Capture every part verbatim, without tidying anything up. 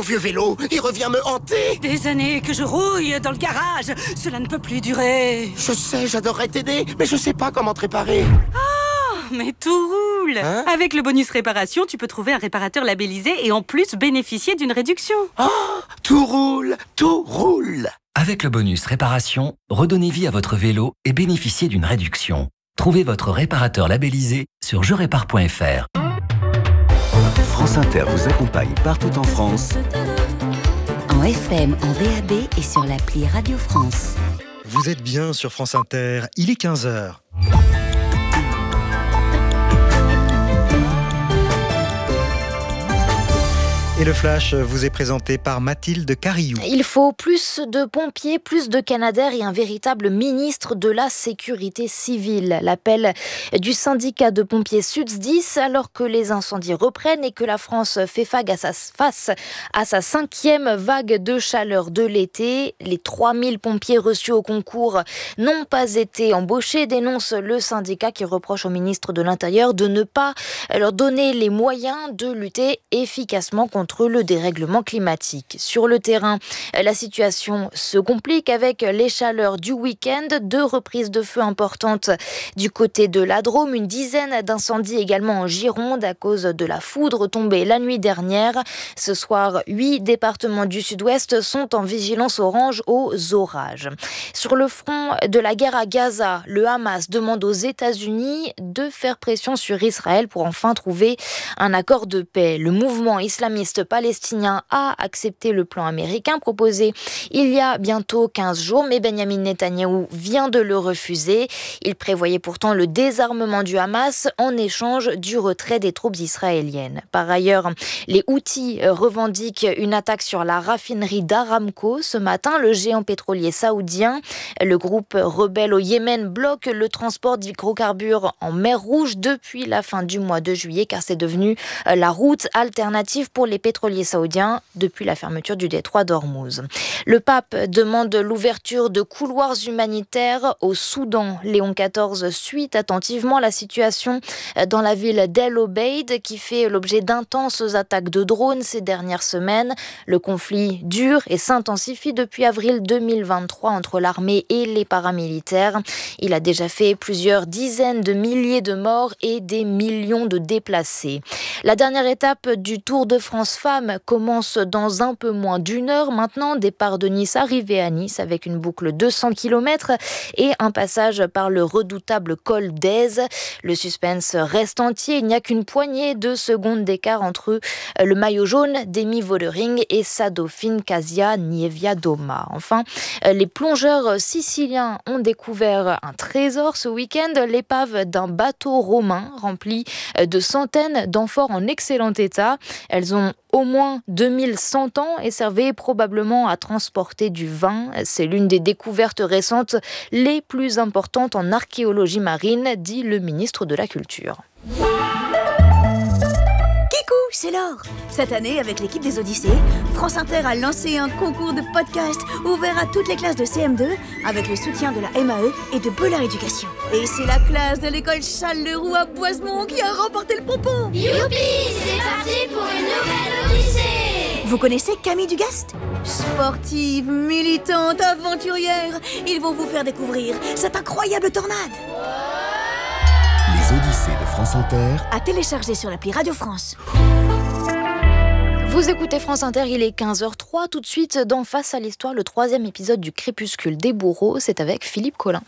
vieux vélo, il revient me hanter. Des années que je rouille dans le garage. Cela ne peut plus durer. Je sais, j'adorerais t'aider, mais je sais pas comment te réparer. Oh, mais tout roule. Hein? Avec le bonus réparation, tu peux trouver un réparateur labellisé et en plus bénéficier d'une réduction. Oh, tout roule, tout roule. Avec le bonus réparation, redonnez vie à votre vélo et bénéficiez d'une réduction. Trouvez votre réparateur labellisé sur je répare point f r. France Inter vous accompagne partout en France. En F M, en D A B et sur l'appli Radio France. Vous êtes bien sur France Inter, il est quinze heures. Et le Flash vous est présenté par Mathilde Carillou. Il faut plus de pompiers, plus de Canadair et un véritable ministre de la Sécurité civile. L'appel du syndicat de pompiers SUTSDIS alors que les incendies reprennent et que la France fait face à sa cinquième vague de chaleur de l'été. Les trois mille pompiers reçus au concours n'ont pas été embauchés, dénonce le syndicat qui reproche au ministre de l'Intérieur de ne pas leur donner les moyens de lutter efficacement contre le dérèglement climatique. Sur le terrain, la situation se complique avec les chaleurs du week-end, deux reprises de feu importantes du côté de la Drôme, une dizaine d'incendies également en Gironde à cause de la foudre tombée la nuit dernière. Ce soir, huit départements du sud-ouest sont en vigilance orange aux orages. Sur le front de la guerre à Gaza, le Hamas demande aux États-Unis de faire pression sur Israël pour enfin trouver un accord de paix. Le mouvement islamiste palestinien a accepté le plan américain proposé il y a bientôt quinze jours, mais Benyamin Netanyahou vient de le refuser. Il prévoyait pourtant le désarmement du Hamas en échange du retrait des troupes israéliennes. Par ailleurs, les Houthis revendiquent une attaque sur la raffinerie d'Aramco. Ce matin, le géant pétrolier saoudien, le groupe rebelle au Yémen, bloque le transport d'hydrocarbures en mer Rouge depuis la fin du mois de juillet, car c'est devenu la route alternative pour les pétroliers saoudiens depuis la fermeture du détroit d'Ormuz. Le pape demande l'ouverture de couloirs humanitaires au Soudan. Léon quatorze suit attentivement la situation dans la ville d'El Obeid qui fait l'objet d'intenses attaques de drones ces dernières semaines. Le conflit dure et s'intensifie depuis avril deux mille vingt-trois entre l'armée et les paramilitaires. Il a déjà fait plusieurs dizaines de milliers de morts et des millions de déplacés. La dernière étape du Tour de France Femmes commence dans un peu moins d'une heure maintenant. Départ de Nice, arrivée à Nice avec une boucle de cent kilomètres et un passage par le redoutable col d'Aise. Le suspense reste entier. Il n'y a qu'une poignée de secondes d'écart entre le maillot jaune d'Emi Vollering et sa dauphine Kasia Niewiadoma. Enfin, les plongeurs siciliens ont découvert un trésor ce week-end, l'épave d'un bateau romain rempli de centaines d'amphores en excellent état. Elles ont au moins deux mille cent ans et servaient probablement à transporter du vin. C'est l'une des découvertes récentes les plus importantes en archéologie marine, dit le ministre de la Culture. C'est l'or. Cette année, avec l'équipe des Odyssées, France Inter a lancé un concours de podcast ouvert à toutes les classes de C M deux avec le soutien de la M A E et de Bollard Éducation. Et c'est la classe de l'école Charles-Leroux à Boisemont qui a remporté le pompon. Youpi, c'est parti pour une nouvelle Odyssée. Vous connaissez Camille Dugast ? Sportive, militante, aventurière. Ils vont vous faire découvrir cette incroyable tornade. Les Odyssées de France Inter, à télécharger sur l'appli Radio France. Vous écoutez France Inter, il est quinze heures zéro trois. Tout de suite, dans Face à l'Histoire, le troisième épisode du Crépuscule des bourreaux. C'est avec Philippe Collin.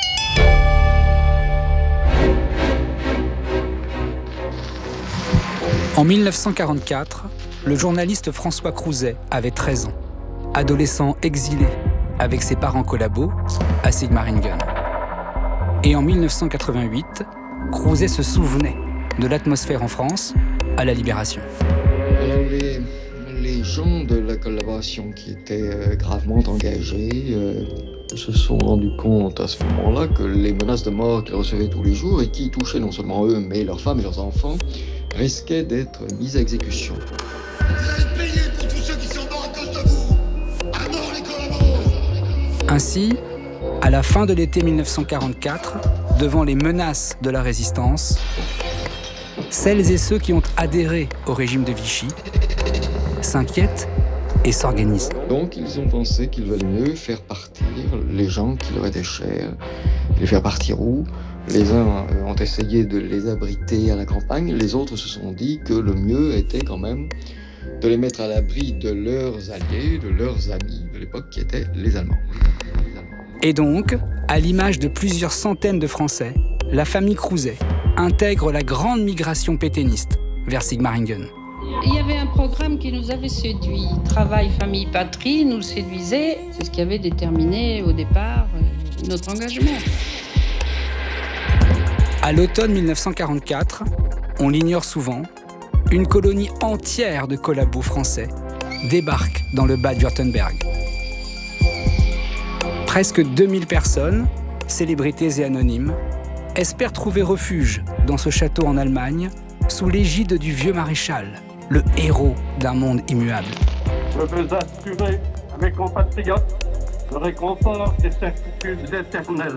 En mille neuf cent quarante-quatre, le journaliste François Crouzet avait treize ans. Adolescent exilé, avec ses parents collabos, à Sigmaringen. Et en mille neuf cent quatre-vingt-huit, Crouzet se souvenait de l'atmosphère en France à la Libération. Alors les, les gens de la collaboration qui étaient euh, gravement engagés euh, se sont rendus compte à ce moment-là que les menaces de mort qu'ils recevaient tous les jours et qui touchaient non seulement eux mais leurs femmes et leurs enfants risquaient d'être mises à exécution. Vous allez payer pour tous ceux qui sont morts à cause de vous. À mort les collabos. Ainsi, à la fin de l'été mille neuf cent quarante-quatre, devant les menaces de la résistance, celles et ceux qui ont adhéré au régime de Vichy s'inquiètent et s'organisent. Donc ils ont pensé qu'il valait mieux faire partir les gens qui leur étaient chers. Les faire partir où ? Les uns ont essayé de les abriter à la campagne, les autres se sont dit que le mieux était quand même de les mettre à l'abri de leurs alliés, de leurs amis de l'époque qui étaient les Allemands. Et donc, à l'image de plusieurs centaines de Français, la famille Crouzet intègre la grande migration pétainiste vers Sigmaringen. Il y avait un programme qui nous avait séduit. Travail, famille, patrie nous séduisait. C'est ce qui avait déterminé au départ notre engagement. À l'automne mille neuf cent quarante-quatre, on l'ignore souvent, une colonie entière de collabos français débarque dans le Bade-Wurtemberg. Presque deux mille personnes, célébrités et anonymes, espèrent trouver refuge dans ce château en Allemagne sous l'égide du vieux maréchal, le héros d'un monde immuable. Je veux assurer à mes compatriotes le réconfort et certitudes éternelles.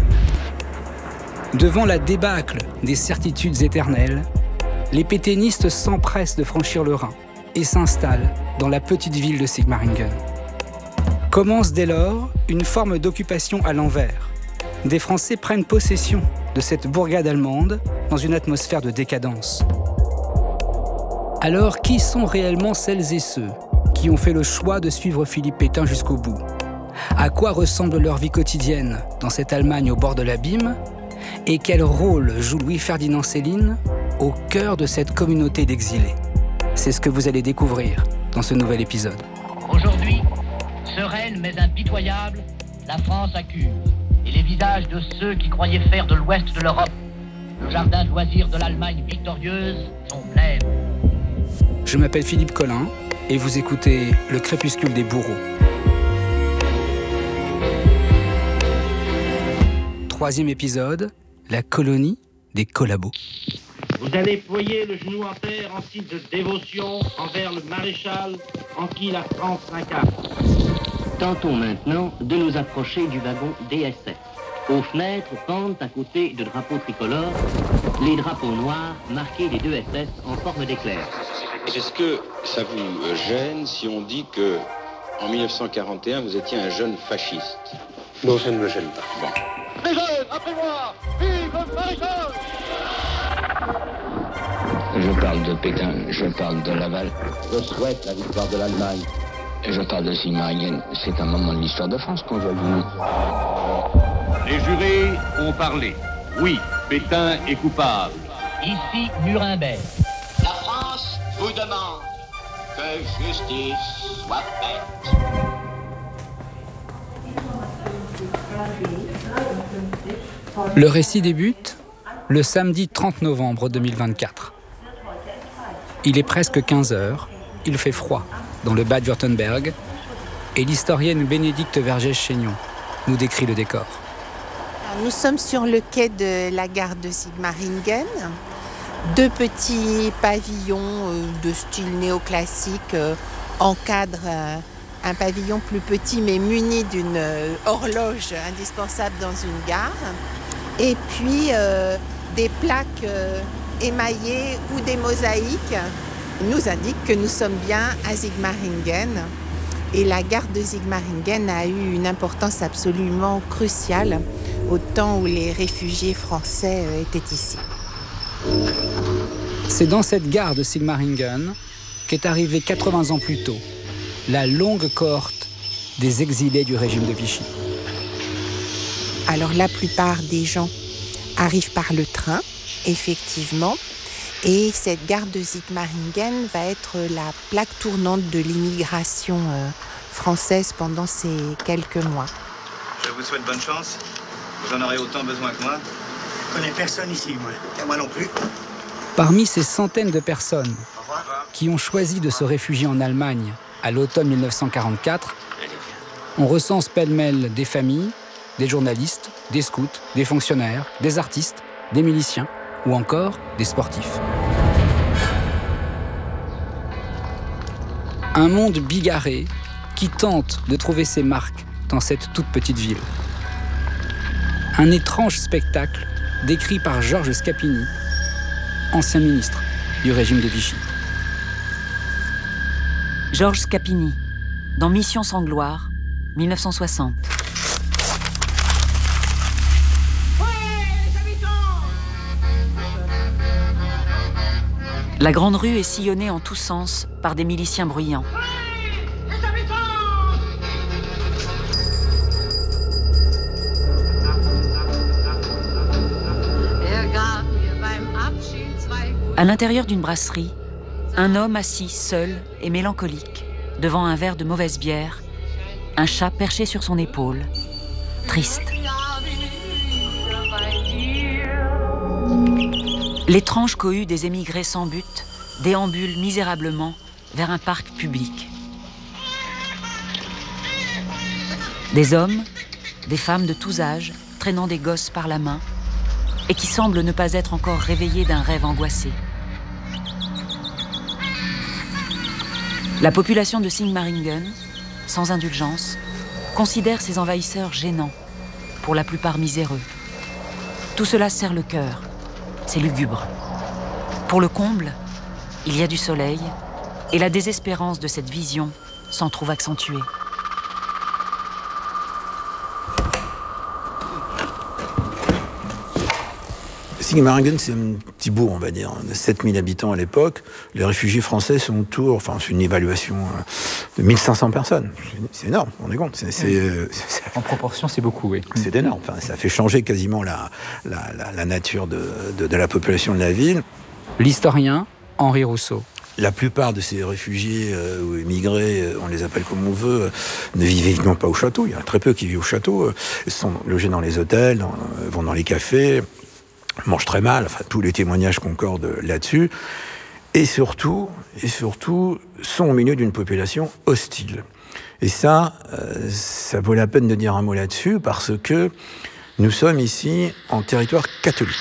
Devant la débâcle des certitudes éternelles, les pétainistes s'empressent de franchir le Rhin et s'installent dans la petite ville de Sigmaringen. Commence dès lors une forme d'occupation à l'envers. Des Français prennent possession de cette bourgade allemande dans une atmosphère de décadence. Alors, qui sont réellement celles et ceux qui ont fait le choix de suivre Philippe Pétain jusqu'au bout ? À quoi ressemble leur vie quotidienne dans cette Allemagne au bord de l'abîme ? Et quel rôle joue Louis-Ferdinand Céline au cœur de cette communauté d'exilés ? C'est ce que vous allez découvrir dans ce nouvel épisode. Aujourd'hui, sereine mais impitoyable, la France accuse. Et les visages de ceux qui croyaient faire de l'ouest de l'Europe le jardin de loisirs de l'Allemagne victorieuse sont blêmes. Je m'appelle Philippe Collin et vous écoutez Le Crépuscule des bourreaux. Troisième épisode, la colonie des collabos. Vous allez ployer le genou en terre en signe de dévotion envers le maréchal en qui la France s'incarne. Tentons maintenant de nous approcher du wagon D S F. Aux fenêtres pendent à côté de drapeaux tricolores les drapeaux noirs marqués des deux S S en forme d'éclair. Est-ce que ça vous gêne si on dit que en mille neuf cent quarante et un vous étiez un jeune fasciste ? Non, ça ne me gêne pas. Bon. Les jeunes, après moi, vive le maréchal! Je parle de Pétain, je parle de Laval. Je souhaite la victoire de l'Allemagne. Je parle de Sigmaringen. C'est un moment de l'histoire de France qu'on doit vivre. Les jurés ont parlé. Oui, Pétain est coupable. Ici, Nuremberg. La France vous demande que justice soit faite. Le récit débute le samedi trente novembre deux mille vingt-quatre. Il est presque quinze heures, il fait froid dans le Bade-Wurtemberg et l'historienne Bénédicte Vergès-Chaignon nous décrit le décor. Nous sommes sur le quai de la gare de Sigmaringen. Deux petits pavillons de style néoclassique encadrent un pavillon plus petit mais muni d'une horloge indispensable dans une gare. Et puis euh, des plaques euh, émaillées ou des mosaïques nous indiquent que nous sommes bien à Sigmaringen. Et la gare de Sigmaringen a eu une importance absolument cruciale au temps où les réfugiés français étaient ici. C'est dans cette gare de Sigmaringen qu'est arrivée quatre-vingts ans plus tôt la longue cohorte des exilés du régime de Vichy. Alors la plupart des gens arrivent par le train, effectivement, et cette gare de Sigmaringen va être la plaque tournante de l'immigration euh, française pendant ces quelques mois. Je vous souhaite bonne chance. Vous en aurez autant besoin que moi. Je connais personne ici, moi. Et moi non plus. Parmi ces centaines de personnes qui ont choisi de se réfugier en Allemagne à l'automne mille neuf cent quarante-quatre, on recense pêle-mêle des familles, des journalistes, des scouts, des fonctionnaires, des artistes, des miliciens ou encore des sportifs. Un monde bigarré qui tente de trouver ses marques dans cette toute petite ville. Un étrange spectacle décrit par Georges Scapini, ancien ministre du régime de Vichy. Georges Scapini, dans Mission sans gloire, dix-neuf cent soixante. La grande rue est sillonnée en tous sens par des miliciens bruyants. À l'intérieur d'une brasserie, un homme assis seul et mélancolique devant un verre de mauvaise bière, un chat perché sur son épaule, triste. L'étrange cohue des émigrés sans but déambule misérablement vers un parc public. Des hommes, des femmes de tous âges traînant des gosses par la main et qui semblent ne pas être encore réveillés d'un rêve angoissé. La population de Sigmaringen, sans indulgence, considère ces envahisseurs gênants, pour la plupart miséreux. Tout cela serre le cœur, c'est lugubre. Pour le comble, il y a du soleil, et la désespérance de cette vision s'en trouve accentuée. Sigmaringen, c'est un petit bourg, on va dire, de sept mille habitants à l'époque. Les réfugiés français sont autour, enfin, c'est une évaluation de mille cinq cents personnes. C'est énorme, on est compte. C'est, c'est, c'est, en proportion, c'est beaucoup, oui. C'est énorme. Enfin, ça fait changer quasiment la, la, la, la nature de, de, de la population de la ville. L'historien Henri Rousseau. La plupart de ces réfugiés euh, ou émigrés, on les appelle comme on veut, euh, ne vivent évidemment pas au château. Il y en a très peu qui vivent au château. Euh, ils sont logés dans les hôtels, dans, euh, vont dans les cafés, mangent très mal. Enfin, tous les témoignages concordent là-dessus. Et surtout, et surtout, sont au milieu d'une population hostile. Et ça, euh, ça vaut la peine de dire un mot là-dessus, parce que nous sommes ici en territoire catholique.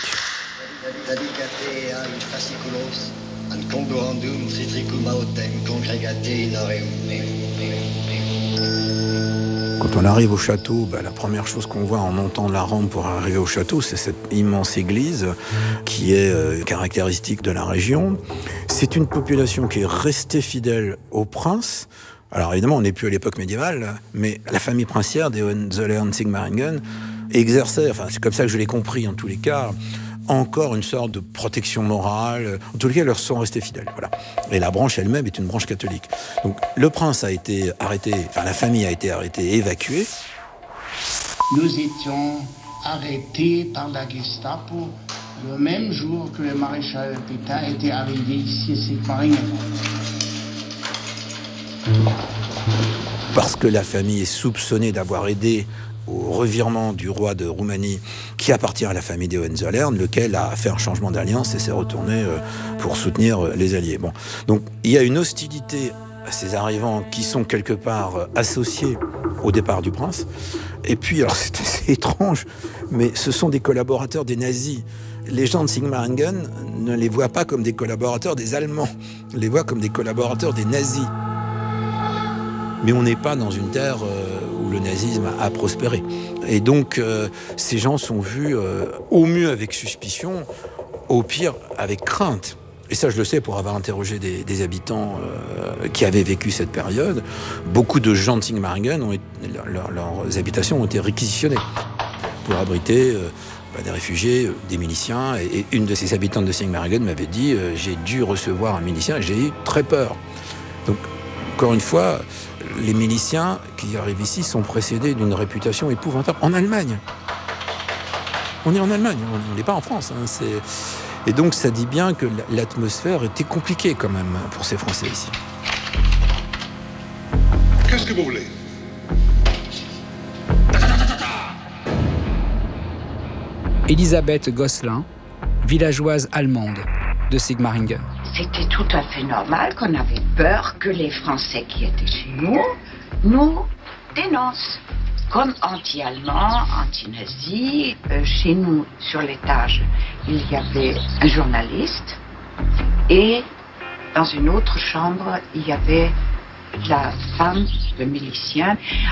Quand on arrive au château, bah, la première chose qu'on voit en montant la rampe pour arriver au château, c'est cette immense église qui est euh, caractéristique de la région. C'est une population qui est restée fidèle au prince. Alors évidemment, on n'est plus à l'époque médiévale, mais la famille princière des Hohenzollern-Sigmaringen exerçait, enfin c'est comme ça que je l'ai compris en tous les cas, encore une sorte de protection morale. En tous les cas, ils leur sont restés fidèles. Voilà. Et la branche elle-même est une branche catholique. Donc le prince a été arrêté, enfin la famille a été arrêtée et évacuée. Nous étions arrêtés par la Gestapo le même jour que le maréchal Pétain était arrivé ici à Sigmaringen. Parce que la famille est soupçonnée d'avoir aidé au revirement du roi de Roumanie qui appartient à la famille des Hohenzollern, lequel a fait un changement d'alliance et s'est retourné pour soutenir les Alliés. Bon. Donc il y a une hostilité à ces arrivants qui sont quelque part associés au départ du prince. Et puis, alors c'est assez étrange, mais ce sont des collaborateurs des nazis. Les gens de Sigmaringen ne les voient pas comme des collaborateurs des Allemands, ils les voient comme des collaborateurs des nazis. Mais on n'est pas dans une terre euh, où le nazisme a prospéré. Et donc, euh, ces gens sont vus euh, au mieux avec suspicion, au pire avec crainte. Et ça, je le sais pour avoir interrogé des, des habitants euh, qui avaient vécu cette période. Beaucoup de gens de Sigmaringen, ont été, leur, leurs habitations ont été réquisitionnées pour abriter euh, bah, des réfugiés, euh, des miliciens. Et, et une de ces habitantes de Sigmaringen m'avait dit euh, « J'ai dû recevoir un milicien et j'ai eu très peur ». Donc, encore une fois, les miliciens qui arrivent ici sont précédés d'une réputation épouvantable. En Allemagne. On est en Allemagne, on n'est pas en France. Hein, c'est... Et donc ça dit bien que l'atmosphère était compliquée quand même pour ces Français ici. Qu'est-ce que vous voulez ? Elisabeth Gosselin, villageoise allemande de Sigmaringen. C'était tout à fait normal qu'on avait peur que les Français qui étaient chez nous nous dénoncent. Comme anti-allemand, anti-nazi, euh, chez nous, sur l'étage, il y avait un journaliste et dans une autre chambre, il y avait la femme de milicien.